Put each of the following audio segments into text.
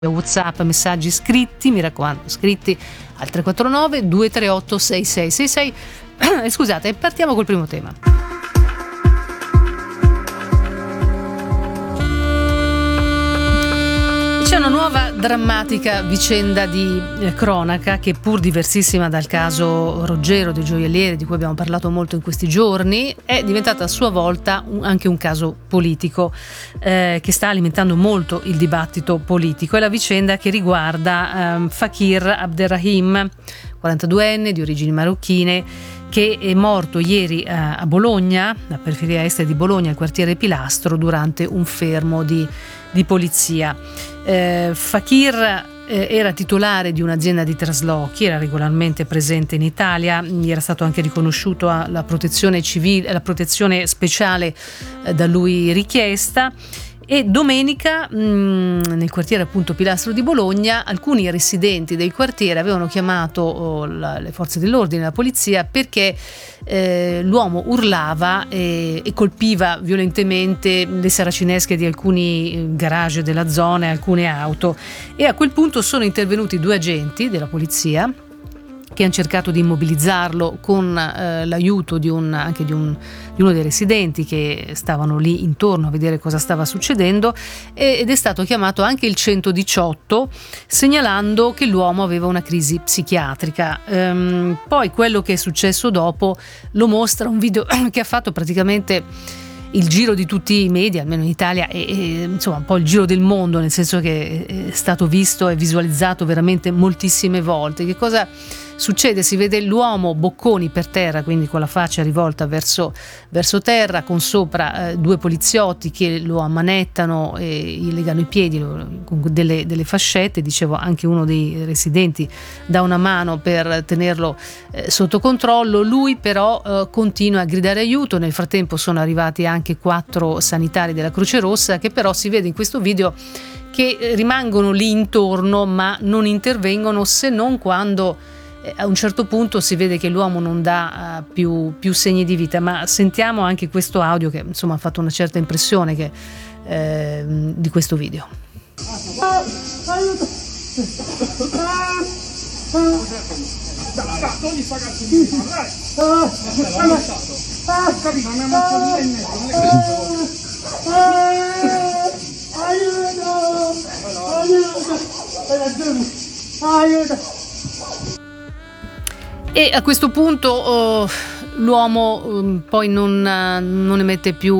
WhatsApp, messaggi scritti, mi raccomando, scritti al 349 238 6666. Scusate, partiamo col primo tema. C'è una nuova drammatica vicenda di cronaca che, pur diversissima dal caso Roggero dei gioiellieri, di cui abbiamo parlato molto in questi giorni, è diventata a sua volta anche un caso politico che sta alimentando molto il dibattito politico. È la vicenda che riguarda Fakir Abderrahim, 42enne di origini marocchine, che è morto ieri a Bologna, la periferia est di Bologna, al quartiere Pilastro, durante un fermo di polizia. Fakir era titolare di un'azienda di traslochi, era regolarmente presente in Italia, gli era stato anche riconosciuto la protezione civile, la protezione speciale da lui richiesta. E domenica nel quartiere appunto Pilastro di Bologna alcuni residenti del quartiere avevano chiamato le forze dell'ordine, la polizia, perché l'uomo urlava e colpiva violentemente le saracinesche di alcuni garage della zona e alcune auto, e a quel punto sono intervenuti 2 agenti della polizia che hanno cercato di immobilizzarlo con l'aiuto di uno dei residenti che stavano lì intorno a vedere cosa stava succedendo, ed è stato chiamato anche il 118 segnalando che l'uomo aveva una crisi psichiatrica. Poi quello che è successo dopo lo mostra un video che ha fatto praticamente il giro di tutti i media, almeno in Italia, e insomma un po' il giro del mondo, nel senso che è stato visto e visualizzato veramente moltissime volte. Che cosa succede? Si vede l'uomo bocconi per terra, quindi con la faccia rivolta verso terra, con sopra 2 poliziotti che lo ammanettano e gli legano i piedi con delle fascette. Dicevo, anche uno dei residenti dà una mano per tenerlo sotto controllo. Lui però continua a gridare aiuto. Nel frattempo sono arrivati anche 4 sanitari della Croce Rossa, che però si vede in questo video che rimangono lì intorno ma non intervengono, se non quando a un certo punto si vede che l'uomo non dà più segni di vita. Ma sentiamo anche questo audio che insomma ha fatto una certa impressione di questo video. E a questo punto l'uomo poi non emette più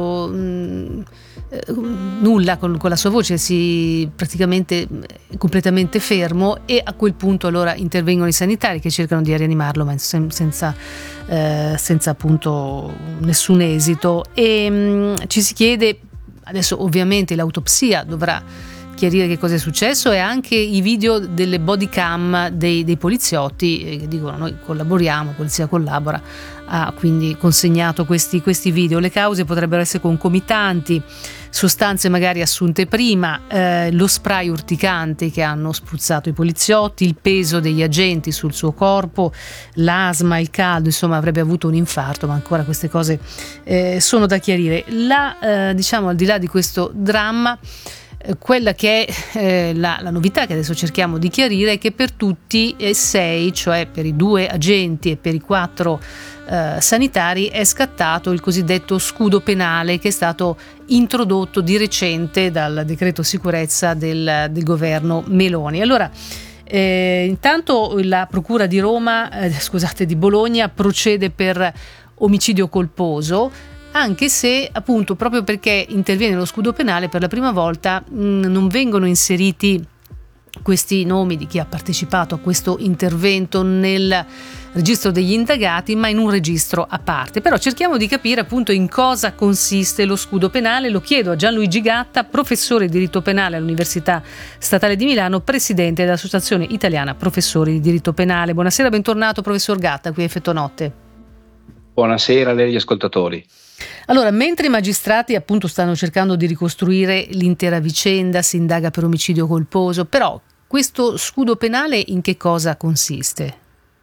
nulla con la sua voce, si praticamente completamente fermo, e a quel punto allora intervengono i sanitari che cercano di rianimarlo, ma senza appunto nessun esito. E ci si chiede adesso, ovviamente l'autopsia dovrà chiarire che cosa è successo, e anche i video delle body cam dei poliziotti che dicono: noi collaboriamo, polizia collabora, ha quindi consegnato questi video. Le cause potrebbero essere concomitanti, sostanze magari assunte prima, lo spray urticante che hanno spruzzato i poliziotti, il peso degli agenti sul suo corpo, l'asma, il caldo, insomma avrebbe avuto un infarto, ma ancora queste cose sono da chiarire. Diciamo, al di là di questo dramma, quella che è la novità che adesso cerchiamo di chiarire è che per tutti e 6, cioè per i 2 agenti e per i 4 sanitari, è scattato il cosiddetto scudo penale, che è stato introdotto di recente dal decreto sicurezza del governo Meloni. Allora, intanto la procura di di Bologna procede per omicidio colposo, anche se appunto proprio perché interviene lo scudo penale per la prima volta non vengono inseriti questi nomi di chi ha partecipato a questo intervento nel registro degli indagati, ma in un registro a parte. Però cerchiamo di capire appunto in cosa consiste lo scudo penale. Lo chiedo a Gianluigi Gatta, professore di diritto penale all'Università Statale di Milano, presidente dell'Associazione Italiana Professori di Diritto Penale. Buonasera, bentornato professor Gatta qui a Effetto Notte. Buonasera a lei e agli ascoltatori. Allora, mentre i magistrati appunto stanno cercando di ricostruire l'intera vicenda, si indaga per omicidio colposo, però questo scudo penale in che cosa consiste?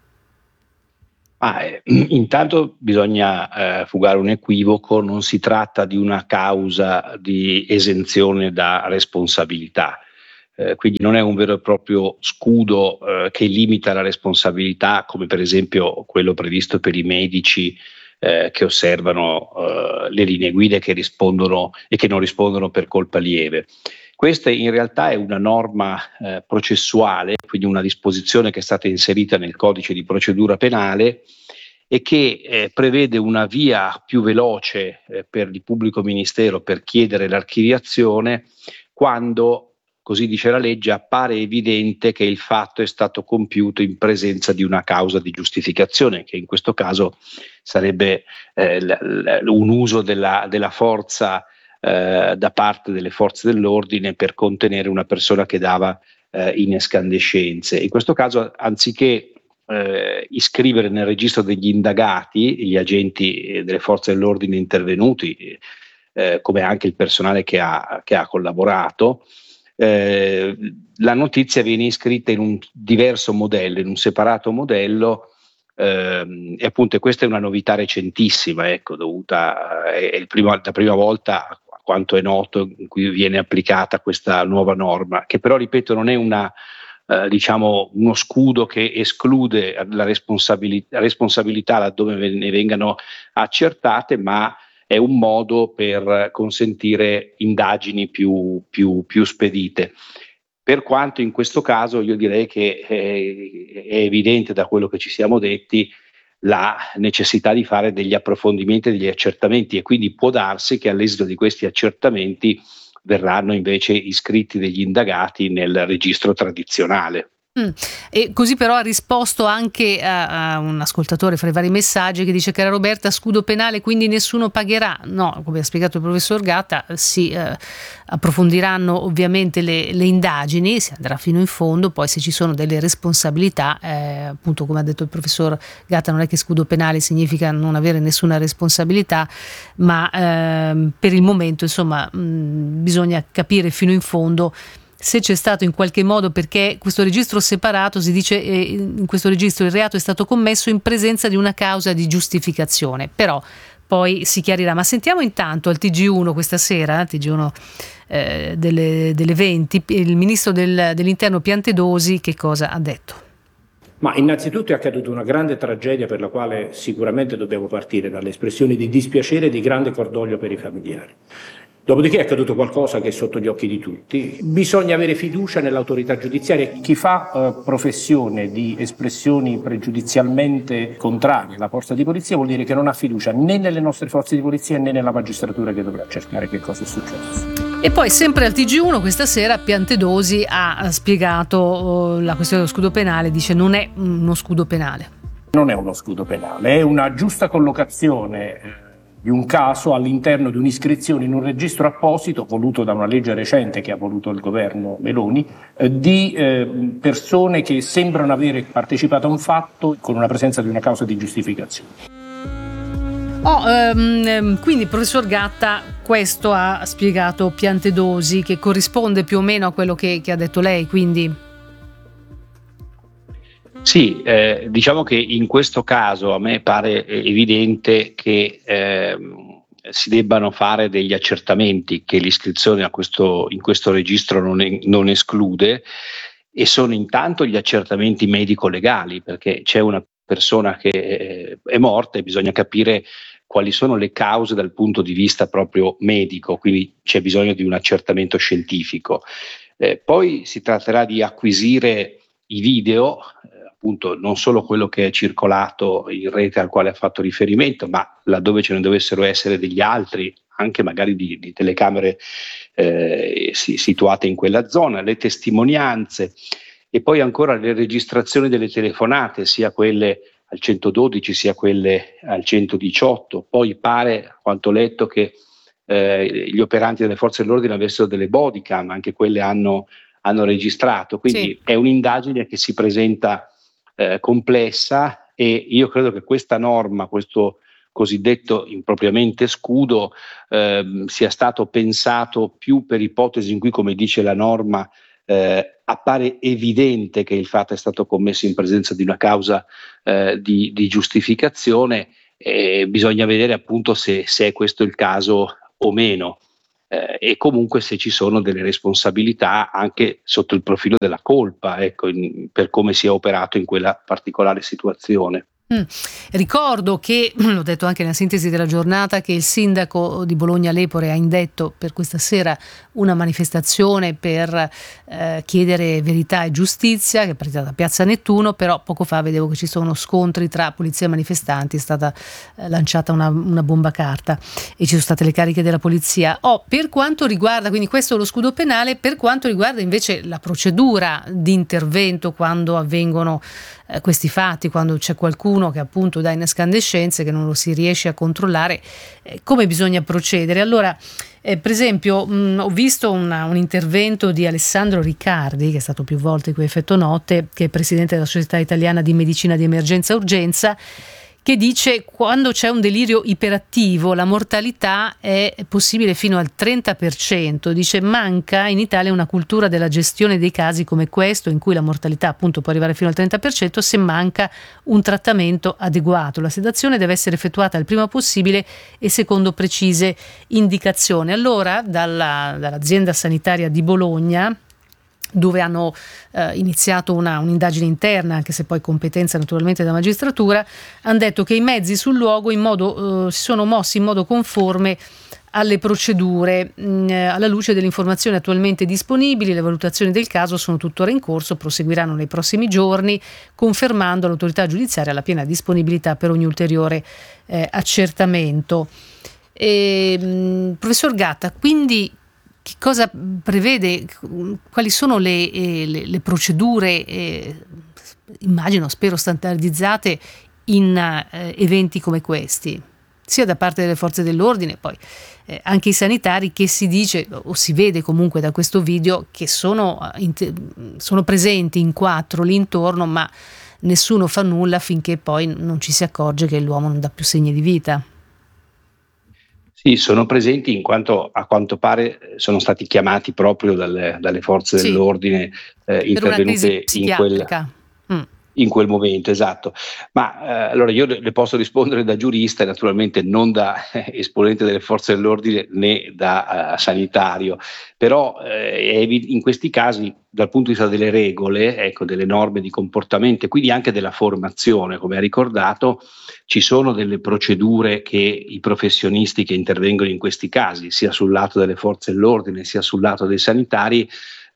Intanto bisogna fugare un equivoco: non si tratta di una causa di esenzione da responsabilità. quindi non è un vero e proprio scudo che limita la responsabilità, come per esempio quello previsto per i medici che osservano le linee guida che rispondono e che non rispondono per colpa lieve. Questa in realtà è una norma processuale, quindi una disposizione che è stata inserita nel codice di procedura penale e che prevede una via più veloce per il pubblico ministero per chiedere l'archiviazione quando, così dice la legge, appare evidente che il fatto è stato compiuto in presenza di una causa di giustificazione, che in questo caso sarebbe un uso della forza da parte delle forze dell'ordine per contenere una persona che dava in escandescenze. In questo caso, anziché iscrivere nel registro degli indagati gli agenti delle forze dell'ordine intervenuti, come anche il personale che ha collaborato, la notizia viene iscritta in un diverso modello, in un separato modello, e appunto questa è una novità recentissima, ecco, dovuta è la prima volta, a quanto è noto, in cui viene applicata questa nuova norma, che però, ripeto, non è diciamo uno scudo che esclude la responsabilità laddove ne vengano accertate, ma è un modo per consentire indagini più spedite. Per quanto in questo caso io direi che è evidente da quello che ci siamo detti la necessità di fare degli approfondimenti e degli accertamenti, e quindi può darsi che all'esito di questi accertamenti verranno invece iscritti degli indagati nel registro tradizionale. E così però ha risposto anche a un ascoltatore fra i vari messaggi che dice: cara Roberta, scudo penale, quindi nessuno pagherà. No, come ha spiegato il professor Gatta, si approfondiranno ovviamente le indagini, si andrà fino in fondo, poi se ci sono delle responsabilità, appunto come ha detto il professor Gatta, non è che scudo penale significa non avere nessuna responsabilità, ma per il momento insomma bisogna capire fino in fondo se c'è stato in qualche modo, perché questo registro separato si dice in questo registro il reato è stato commesso in presenza di una causa di giustificazione, però poi si chiarirà. Ma sentiamo intanto al TG1 questa sera, TG1 delle 20, il ministro dell'interno Piantedosi che cosa ha detto. Ma innanzitutto è accaduta una grande tragedia per la quale sicuramente dobbiamo partire dalle espressioni di dispiacere e di grande cordoglio per i familiari. Dopodiché è accaduto qualcosa che è sotto gli occhi di tutti. Bisogna avere fiducia nell'autorità giudiziaria. Chi fa professione di espressioni pregiudizialmente contrarie alla forza di polizia vuol dire che non ha fiducia né nelle nostre forze di polizia né nella magistratura che dovrà cercare che cosa è successo. E poi sempre al TG1 questa sera Piantedosi ha spiegato la questione dello scudo penale, dice non è uno scudo penale. Non è uno scudo penale, è una giusta collocazione di un caso all'interno di un'iscrizione in un registro apposito voluto da una legge recente che ha voluto il governo Meloni, di persone che sembrano avere partecipato a un fatto con una presenza di una causa di giustificazione. Quindi professor Gatta, questo ha spiegato Piantedosi, che corrisponde più o meno a quello che ha detto lei, quindi... Sì, diciamo che in questo caso a me pare evidente che si debbano fare degli accertamenti che l'iscrizione in questo registro non esclude, e sono intanto gli accertamenti medico-legali, perché c'è una persona che è morta e bisogna capire quali sono le cause dal punto di vista proprio medico, quindi c'è bisogno di un accertamento scientifico. Poi si tratterà di acquisire i video, appunto non solo quello che è circolato in rete al quale ha fatto riferimento, ma laddove ce ne dovessero essere degli altri, anche magari di telecamere situate in quella zona, le testimonianze, e poi ancora le registrazioni delle telefonate, sia quelle al 112 sia quelle al 118. Poi pare, a quanto letto, che gli operanti delle forze dell'ordine avessero delle bodycam, anche quelle hanno registrato, quindi sì. È un'indagine che si presenta complessa, e io credo che questa norma, questo cosiddetto impropriamente scudo, sia stato pensato più per ipotesi in cui, come dice la norma, appare evidente che il fatto è stato commesso in presenza di una causa di giustificazione, e bisogna vedere appunto se è questo il caso o meno. e comunque se ci sono delle responsabilità anche sotto il profilo della colpa, ecco, per come si è operato in quella particolare situazione. Ricordo che, l'ho detto anche nella sintesi della giornata, che il sindaco di Bologna Lepore ha indetto per questa sera una manifestazione per chiedere verità e giustizia, che è partita da Piazza Nettuno, però poco fa vedevo che ci sono scontri tra polizia e manifestanti, è stata lanciata una bomba carta e ci sono state le cariche della polizia. Per quanto riguarda, quindi questo è lo scudo penale, per quanto riguarda invece la procedura di intervento quando avvengono questi fatti, quando c'è qualcuno che appunto dà incandescenze, che non lo si riesce a controllare, come bisogna procedere? Allora, per esempio, ho visto un intervento di Alessandro Riccardi, che è stato più volte qui a Effetto Notte, che è presidente della Società Italiana di Medicina di Emergenza e Urgenza, che dice: quando c'è un delirio iperattivo la mortalità è possibile fino al 30%. Dice: manca in Italia una cultura della gestione dei casi come questo, in cui la mortalità appunto può arrivare fino al 30% se manca un trattamento adeguato. La sedazione deve essere effettuata il prima possibile e secondo precise indicazioni. Allora, dall'azienda sanitaria di Bologna, dove hanno iniziato un'indagine interna, anche se poi competenza naturalmente della magistratura, hanno detto che i mezzi sul luogo si sono mossi in modo conforme alle procedure. Alla luce delle informazioni attualmente disponibili, le valutazioni del caso sono tuttora in corso, proseguiranno nei prossimi giorni, confermando all'autorità giudiziaria la piena disponibilità per ogni ulteriore accertamento. Professor Gatta, quindi che cosa prevede, quali sono le procedure, immagino, spero standardizzate in eventi come questi, sia da parte delle forze dell'ordine, poi anche i sanitari, che si dice o si vede comunque da questo video che sono presenti in 4 lì intorno, ma nessuno fa nulla finché poi non ci si accorge che l'uomo non dà più segni di vita. Sì, sono presenti in quanto a quanto pare sono stati chiamati proprio dalle forze dell'ordine intervenute in quel momento, esatto. Ma allora io le posso rispondere da giurista e naturalmente non da esponente delle forze dell'ordine né da sanitario, però in questi casi, dal punto di vista delle regole, ecco, delle norme di comportamento e quindi anche della formazione, come ha ricordato, ci sono delle procedure che i professionisti che intervengono in questi casi, sia sul lato delle forze dell'ordine sia sul lato dei sanitari,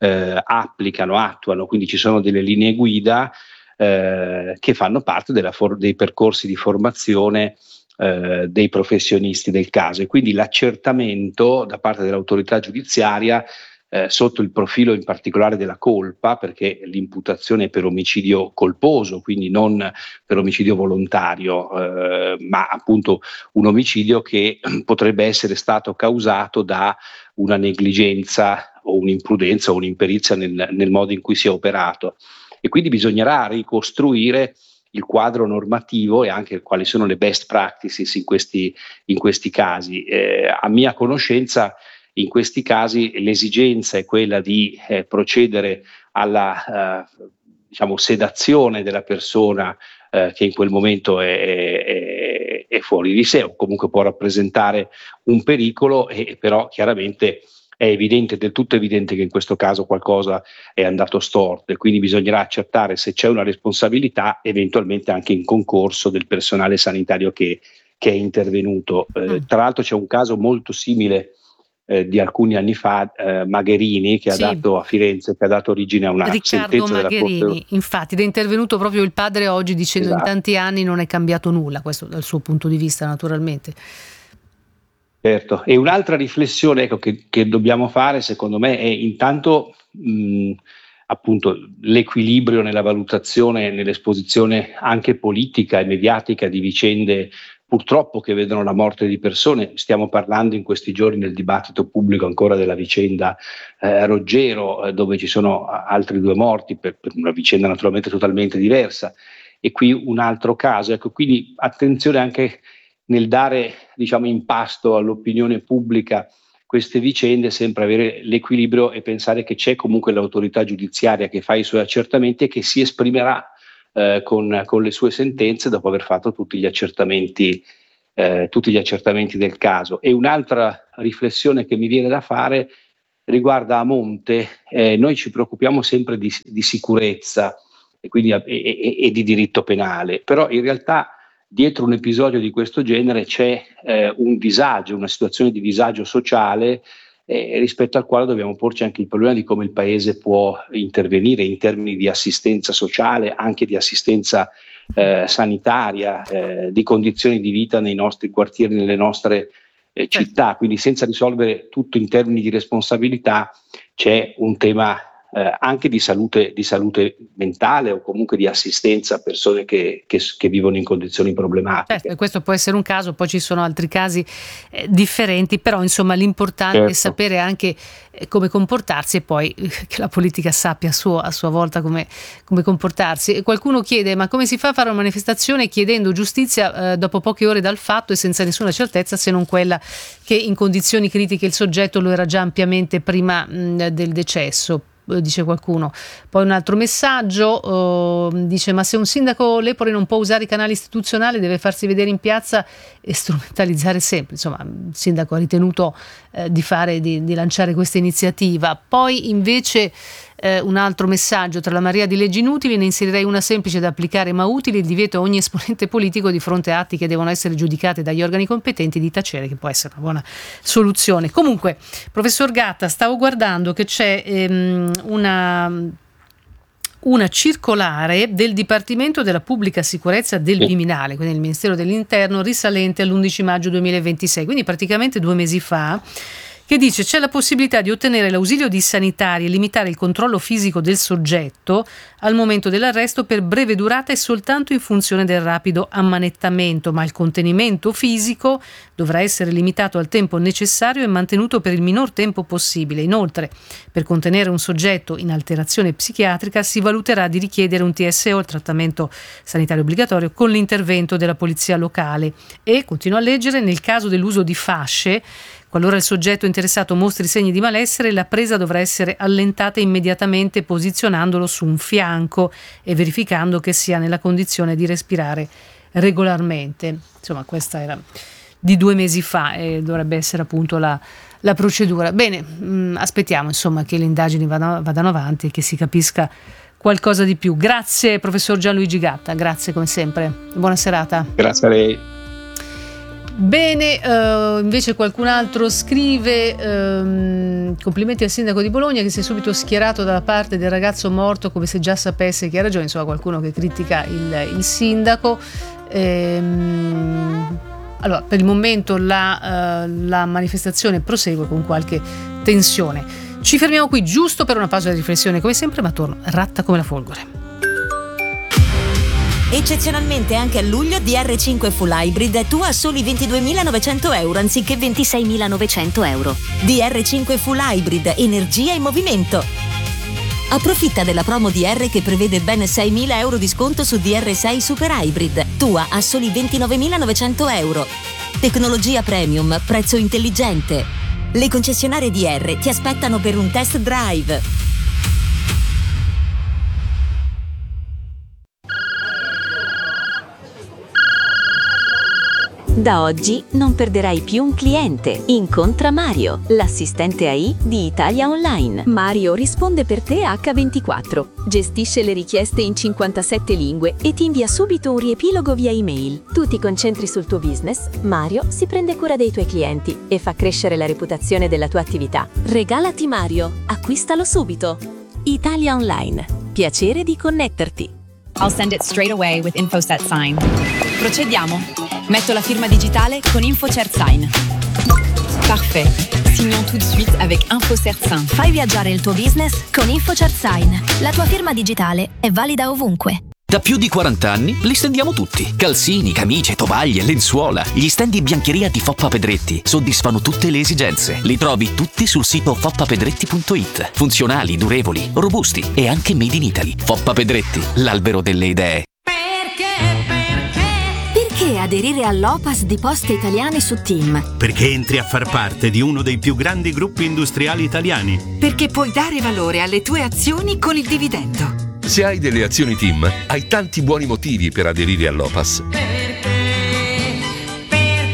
attuano, quindi ci sono delle linee guida che fanno parte dei percorsi di formazione dei professionisti del caso, e quindi l'accertamento da parte dell'autorità giudiziaria sotto il profilo in particolare della colpa, perché l'imputazione è per omicidio colposo, quindi non per omicidio volontario, ma appunto un omicidio che potrebbe essere stato causato da una negligenza o un'imprudenza o un'imperizia nel modo in cui si è operato. E quindi bisognerà ricostruire il quadro normativo e anche quali sono le best practices in questi casi. A mia conoscenza, in questi casi l'esigenza è quella di procedere alla sedazione della persona che in quel momento è fuori di sé o comunque può rappresentare un pericolo, e però chiaramente è evidente, del tutto evidente, che in questo caso qualcosa è andato storto e quindi bisognerà accertare se c'è una responsabilità, eventualmente anche in concorso del personale sanitario che è intervenuto. Tra l'altro c'è un caso molto simile di alcuni anni fa, Magherini, che ha dato a Firenze, che ha dato origine a una sentenza della Corte. Infatti, ed è intervenuto proprio il padre oggi dicendo: esatto, in tanti anni non è cambiato nulla, questo dal suo punto di vista naturalmente. Certo, e un'altra riflessione, ecco, che dobbiamo fare, secondo me, è intanto appunto l'equilibrio nella valutazione, nell'esposizione anche politica e mediatica di vicende purtroppo che vedono la morte di persone. Stiamo parlando in questi giorni nel dibattito pubblico ancora della vicenda Roggero, dove ci sono altri 2 morti per una vicenda naturalmente totalmente diversa, e qui un altro caso. Ecco, quindi attenzione anche nel dare, diciamo, in pasto all'opinione pubblica queste vicende, sempre avere l'equilibrio e pensare che c'è comunque l'autorità giudiziaria che fa i suoi accertamenti e che si esprimerà con le sue sentenze dopo aver fatto tutti gli accertamenti tutti gli accertamenti del caso. E un'altra riflessione che mi viene da fare riguarda a monte. Noi ci preoccupiamo sempre di sicurezza e quindi e di diritto penale, però in realtà dietro un episodio di questo genere c'è un disagio, una situazione di disagio sociale rispetto al quale dobbiamo porci anche il problema di come il Paese può intervenire in termini di assistenza sociale, anche di assistenza sanitaria, di condizioni di vita nei nostri quartieri, nelle nostre città. Quindi senza risolvere tutto in termini di responsabilità c'è un tema anche di salute mentale o comunque di assistenza a persone che vivono in condizioni problematiche. Certo, questo può essere un caso, poi ci sono altri casi differenti, però insomma l'importante è sapere anche come comportarsi e poi che la politica sappia a sua volta come comportarsi. Qualcuno chiede: ma come si fa a fare una manifestazione chiedendo giustizia dopo poche ore dal fatto e senza nessuna certezza se non quella che in condizioni critiche il soggetto lo era già ampiamente prima del decesso? Dice qualcuno. Poi un altro messaggio dice: ma se un sindaco Lepore non può usare i canali istituzionali, deve farsi vedere in piazza e strumentalizzare sempre. Insomma, il sindaco ha ritenuto di lanciare questa iniziativa. Poi invece un altro messaggio: tra la marea di leggi inutili ne inserirei una semplice da applicare ma utile: il divieto a ogni esponente politico di fronte a atti che devono essere giudicati dagli organi competenti di tacere, che può essere una buona soluzione. Comunque, professor Gatta, stavo guardando che c'è una circolare del Dipartimento della Pubblica Sicurezza del Viminale, quindi il Ministero dell'Interno, risalente all'11 maggio 2026, quindi praticamente 2 mesi fa, che dice: c'è la possibilità di ottenere l'ausilio di sanitari e limitare il controllo fisico del soggetto al momento dell'arresto per breve durata e soltanto in funzione del rapido ammanettamento, ma il contenimento fisico dovrà essere limitato al tempo necessario e mantenuto per il minor tempo possibile. Inoltre, per contenere un soggetto in alterazione psichiatrica si valuterà di richiedere un TSO, il trattamento sanitario obbligatorio, con l'intervento della polizia locale. E, continua a leggere, nel caso dell'uso di fasce, qualora il soggetto interessato mostri segni di malessere, la presa dovrà essere allentata immediatamente posizionandolo su un fianco e verificando che sia nella condizione di respirare regolarmente. Insomma, questa era di 2 mesi fa e dovrebbe essere appunto la procedura. Bene, aspettiamo insomma che le indagini vadano avanti e che si capisca qualcosa di più. Grazie professor Gianluigi Gatta, grazie come sempre. Buona serata. Grazie a lei. Bene, invece qualcun altro scrive: complimenti al sindaco di Bologna che si è subito schierato dalla parte del ragazzo morto come se già sapesse che ha ragione. Insomma, qualcuno che critica il sindaco. Allora, per il momento la manifestazione prosegue con qualche tensione. Ci fermiamo qui giusto per una pausa di riflessione come sempre, ma torno ratta come la folgore. Eccezionalmente anche a luglio DR5 Full Hybrid è tua a soli 22.900 euro anziché 26.900 euro. DR5 Full Hybrid, energia in movimento. Approfitta della promo DR che prevede ben 6.000 euro di sconto su DR6 Super Hybrid, tua a soli 29.900 euro. Tecnologia premium, prezzo intelligente. Le concessionarie DR ti aspettano per un test drive. Da oggi non perderai più un cliente. Incontra Mario, l'assistente AI di Italia Online. Mario risponde per te H24, gestisce le richieste in 57 lingue e ti invia subito un riepilogo via email. Tu ti concentri sul tuo business, Mario si prende cura dei tuoi clienti e fa crescere la reputazione della tua attività. Regalati Mario, acquistalo subito. Italia Online, piacere di connetterti. I'll send it straight away with InfoSet Sign. Procediamo. Metto la firma digitale con InfoCert Sign. Parfait. Signons tout de suite avec InfoCert Sign. Fai viaggiare il tuo business con InfoCert Sign. La tua firma digitale è valida ovunque. Da più di 40 anni li stendiamo tutti. Calzini, camicie, tovaglie, lenzuola. Gli stand di biancheria di Foppa Pedretti soddisfano tutte le esigenze. Li trovi tutti sul sito foppapedretti.it. Funzionali, durevoli, robusti e anche made in Italy. Foppa Pedretti, l'albero delle idee. Perché aderire all'OPAS di Poste Italiane su TIM? Perché entri a far parte di uno dei più grandi gruppi industriali italiani. Perché puoi dare valore alle tue azioni con il dividendo. Se hai delle azioni TIM, hai tanti buoni motivi per aderire all'OPAS.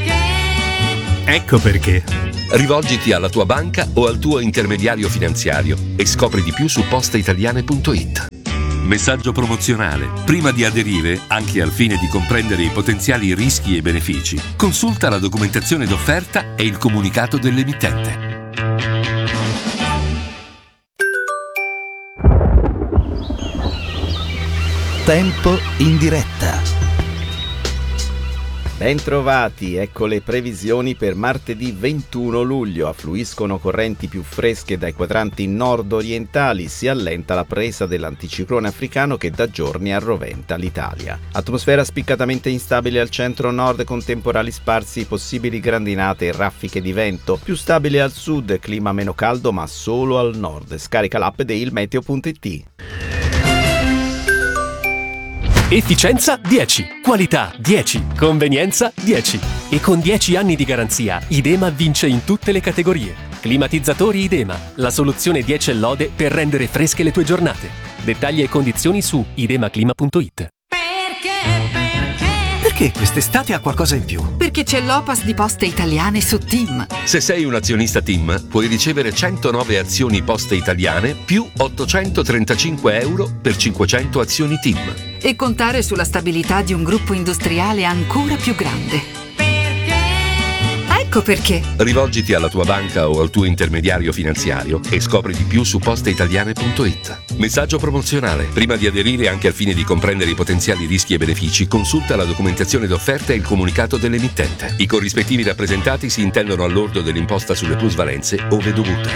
Ecco perché. Rivolgiti alla tua banca o al tuo intermediario finanziario e scopri di più su posteitaliane.it. Messaggio promozionale. Prima di aderire, anche al fine di comprendere i potenziali rischi e benefici, consulta la documentazione d'offerta e il comunicato dell'emittente. Tempo in diretta. Bentrovati, ecco le previsioni per martedì 21 luglio. Affluiscono correnti più fresche dai quadranti nord-orientali, si allenta la presa dell'anticiclone africano che da giorni arroventa l'Italia. Atmosfera spiccatamente instabile al centro-nord con temporali sparsi, possibili grandinate e raffiche di vento. Più stabile al sud, clima meno caldo ma solo al nord. Scarica l'app di ilmeteo.it. Efficienza 10, qualità 10, convenienza 10. E con 10 anni di garanzia, Idema vince in tutte le categorie. Climatizzatori Idema, la soluzione 10 lode per rendere fresche le tue giornate. Dettagli e condizioni su idemaclima.it. Perché quest'estate ha qualcosa in più? Perché c'è l'Opas di Poste Italiane su TIM. Se sei un azionista TIM, puoi ricevere 109 azioni Poste Italiane più 835 euro per 500 azioni TIM. E contare sulla stabilità di un gruppo industriale ancora più grande. Ecco perché. Rivolgiti alla tua banca o al tuo intermediario finanziario e scopri di più su posteitaliane.it. Messaggio promozionale. Prima di aderire, anche al fine di comprendere i potenziali rischi e benefici, consulta la documentazione d'offerta e il comunicato dell'emittente. I corrispettivi rappresentati si intendono all'ordo dell'imposta sulle plusvalenze ove dovute.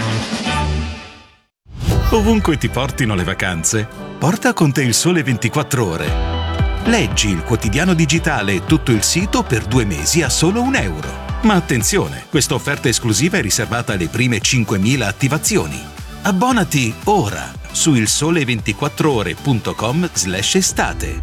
Ovunque ti portino le vacanze, porta con te Il Sole 24 Ore. Leggi il quotidiano digitale e tutto il sito per 2 mesi a solo €1. Ma attenzione, questa offerta esclusiva è riservata alle prime 5.000 attivazioni. Abbonati ora su ilsole24ore.com/estate.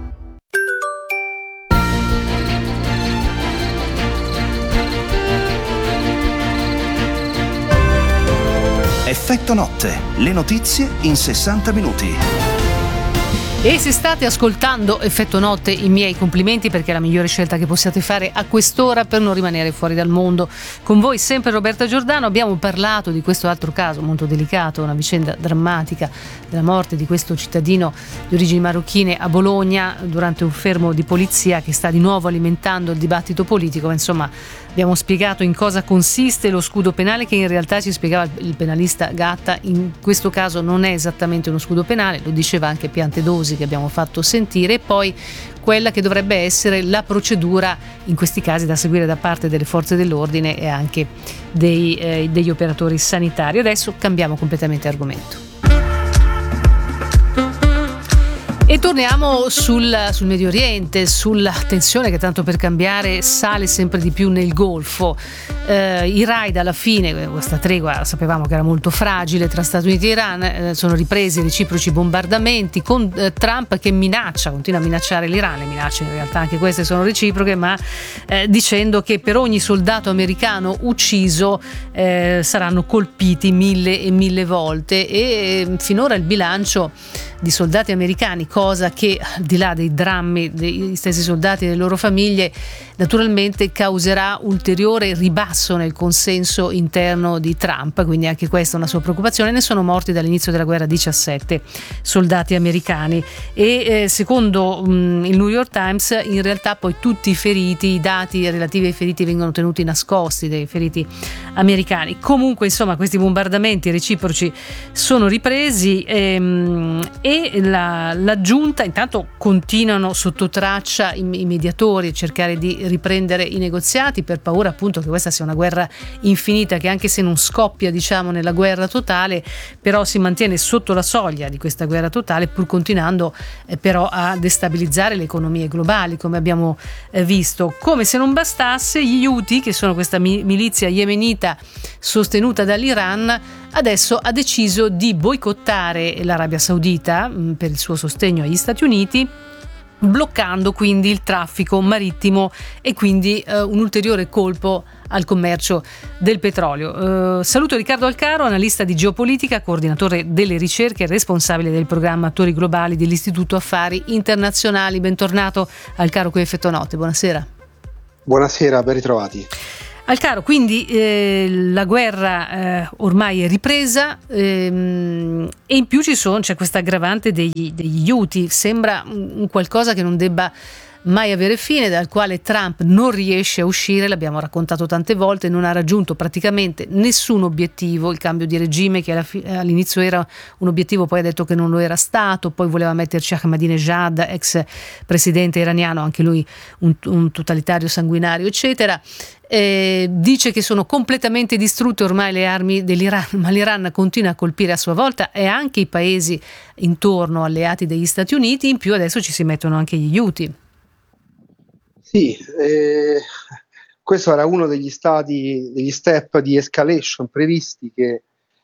Effetto notte, le notizie in 60 minuti. E se state ascoltando Effetto Notte, i miei complimenti, perché è la migliore scelta che possiate fare a quest'ora per non rimanere fuori dal mondo. Con voi sempre Roberta Giordano. Abbiamo parlato di questo altro caso molto delicato, una vicenda drammatica della morte di questo cittadino di origini marocchine a Bologna durante un fermo di polizia che sta di nuovo alimentando il dibattito politico. Insomma, abbiamo spiegato in cosa consiste lo scudo penale, che in realtà, ci spiegava il penalista Gatta, in questo caso non è esattamente uno scudo penale, lo diceva anche Piantedosi che abbiamo fatto sentire, e poi quella che dovrebbe essere la procedura in questi casi da seguire da parte delle forze dell'ordine e anche degli operatori sanitari. Adesso cambiamo completamente argomento. E torniamo sul Medio Oriente, sulla tensione che, tanto per cambiare, sale sempre di più nel Golfo. I raid, alla fine, questa tregua sapevamo che era molto fragile tra Stati Uniti e Iran, sono ripresi reciproci bombardamenti con Trump che continua a minacciare l'Iran. Le minacce in realtà anche queste sono reciproche, ma dicendo che per ogni soldato americano ucciso saranno colpiti 1000 volte, e finora il bilancio di soldati americani, cosa che al di là dei drammi degli stessi soldati e delle loro famiglie naturalmente causerà ulteriore ribasso nel consenso interno di Trump, quindi anche questa è una sua preoccupazione. Ne sono morti dall'inizio della guerra 17 soldati americani, e secondo il New York Times in realtà poi tutti i feriti, i dati relativi ai feriti vengono tenuti nascosti, dei feriti americani. Comunque, insomma, questi bombardamenti reciproci sono ripresi, e la giunta intanto continuano sotto traccia i mediatori a cercare di riprendere i negoziati, per paura appunto che questa sia una guerra infinita, che anche se non scoppia, diciamo, nella guerra totale, però si mantiene sotto la soglia di questa guerra totale, pur continuando però a destabilizzare le economie globali, come abbiamo visto. Come se non bastasse, gli Houthi, che sono questa milizia yemenita sostenuta dall'Iran, adesso ha deciso di boicottare l'Arabia Saudita per il suo sostegno agli Stati Uniti, bloccando quindi il traffico marittimo e quindi un ulteriore colpo al commercio del petrolio. Saluto Riccardo Alcaro, analista di geopolitica, coordinatore delle ricerche e responsabile del programma Attori Globali dell'Istituto Affari Internazionali. Bentornato Alcaro qui a Effetto Notte, buonasera. Buonasera, ben ritrovati. Alcaro, quindi la guerra ormai è ripresa e in più c'è questa aggravante degli Houthi. Sembra un qualcosa che non debba mai avere fine, dal quale Trump non riesce a uscire, l'abbiamo raccontato tante volte, non ha raggiunto praticamente nessun obiettivo, il cambio di regime che all'inizio era un obiettivo, poi ha detto che non lo era stato, poi voleva metterci Ahmadinejad, ex presidente iraniano, anche lui un totalitario sanguinario, eccetera. Dice che sono completamente distrutte ormai le armi dell'Iran, ma l'Iran continua a colpire a sua volta, e anche i paesi intorno alleati degli Stati Uniti. In più adesso ci si mettono anche gli Houthi. Sì, questo era uno degli step di escalation previsti che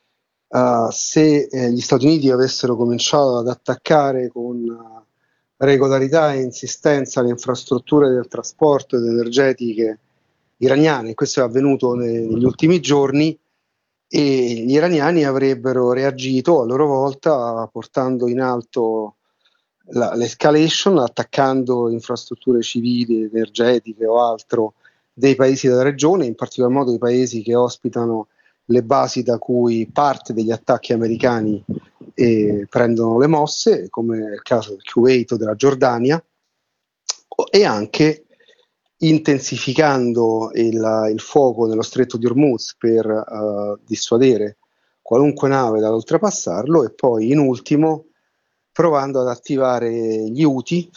se gli Stati Uniti avessero cominciato ad attaccare con regolarità e insistenza le infrastrutture del trasporto ed energetiche iraniane, questo è avvenuto negli ultimi giorni, e gli iraniani avrebbero reagito a loro volta portando in alto l'escalation, attaccando infrastrutture civili, energetiche o altro dei paesi della regione, in particolar modo i paesi che ospitano le basi da cui parte degli attacchi americani prendono le mosse, come il caso del Kuwait o della Giordania, e anche intensificando il fuoco nello stretto di Hormuz per dissuadere qualunque nave dall'oltrepassarlo, e poi in ultimo provando ad attivare gli Houthi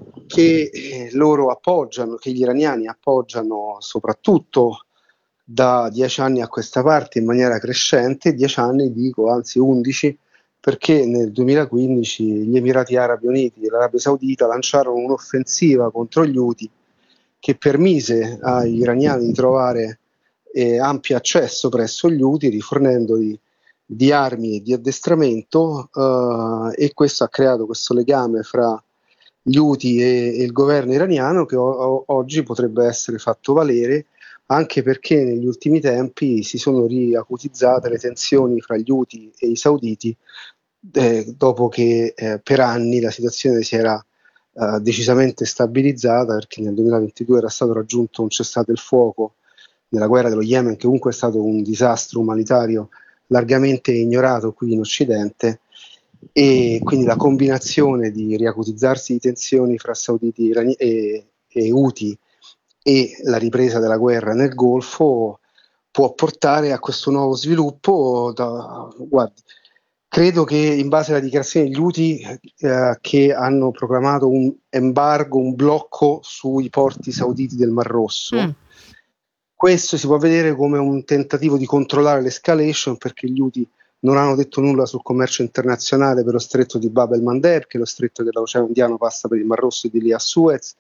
che loro appoggiano, che gli iraniani appoggiano soprattutto da 10 anni a questa parte in maniera crescente, 10 anni dico, anzi 11, perché nel 2015 gli Emirati Arabi Uniti e l'Arabia Saudita lanciarono un'offensiva contro gli Houthi che permise agli iraniani di trovare ampio accesso presso gli Houthi, rifornendoli di armi e di addestramento, e questo ha creato questo legame fra gli Houthi e il governo iraniano che oggi potrebbe essere fatto valere, anche perché negli ultimi tempi si sono riacutizzate le tensioni fra gli Houthi e i sauditi, dopo che per anni la situazione si era decisamente stabilizzata, perché nel 2022 era stato raggiunto un cessate il fuoco nella guerra dello Yemen, che comunque è stato un disastro umanitario largamente ignorato qui in Occidente, e quindi la combinazione di riacutizzarsi di tensioni fra sauditi e Houthi e la ripresa della guerra nel Golfo può portare a questo nuovo sviluppo. Guardi, credo che in base alla dichiarazione degli Houthi che hanno proclamato un embargo, un blocco sui porti sauditi del Mar Rosso, questo si può vedere come un tentativo di controllare l'escalation, perché gli Houthi non hanno detto nulla sul commercio internazionale per lo stretto di Bab el-Mandeb, che è lo stretto dell'Oceano Indiano passa per il Mar Rosso e di lì a Suez,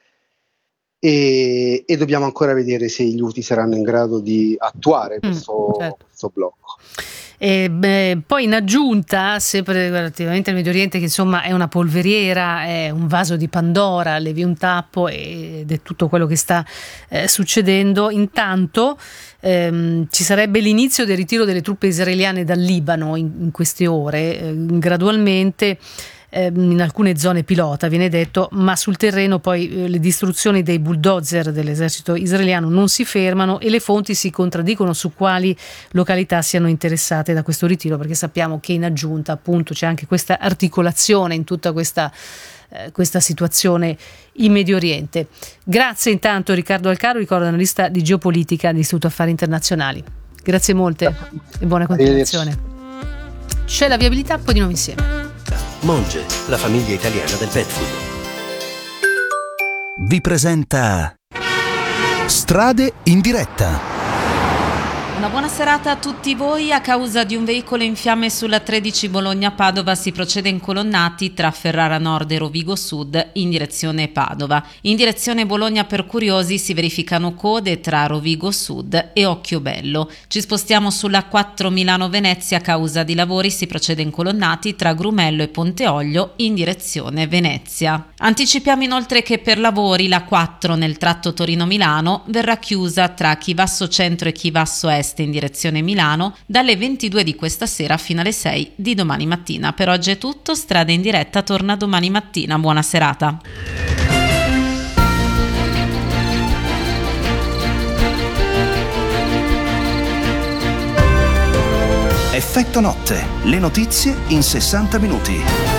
e dobbiamo ancora vedere se gli Houthi saranno in grado di attuare questo blocco. Poi in aggiunta, sempre relativamente al Medio Oriente, che insomma è una polveriera, è un vaso di Pandora, levi un tappo ed è tutto quello che sta succedendo. Intanto ci sarebbe l'inizio del ritiro delle truppe israeliane dal Libano in queste ore, gradualmente, in alcune zone pilota viene detto, ma sul terreno poi le distruzioni dei bulldozer dell'esercito israeliano non si fermano, e le fonti si contraddicono su quali località siano interessate da questo ritiro, perché sappiamo che in aggiunta appunto c'è anche questa articolazione in tutta questa situazione in Medio Oriente. Grazie intanto Riccardo Alcaro, ricordo analista di geopolitica dell'Istituto Affari Internazionali. Grazie molte e buona continuazione. C'è la viabilità, poi di nuovo insieme. Monge, la famiglia italiana del pet food. Vi presenta Strade in diretta. Una buona serata a tutti voi. A causa di un veicolo in fiamme sulla 13 Bologna-Padova si procede in colonnati tra Ferrara Nord e Rovigo Sud in direzione Padova. In direzione Bologna per curiosi si verificano code tra Rovigo Sud e Occhiobello. Ci spostiamo sulla 4 Milano-Venezia. A causa di lavori si procede in colonnati tra Grumello e Ponteolio in direzione Venezia. Anticipiamo inoltre che per lavori la 4 nel tratto Torino-Milano verrà chiusa tra Chivasso Centro e Chivasso Est in direzione Milano dalle 22 di questa sera fino alle 6 di domani mattina. Per oggi è tutto, Strade in diretta torna domani mattina. Buona serata. Effetto notte, le notizie in 60 minuti.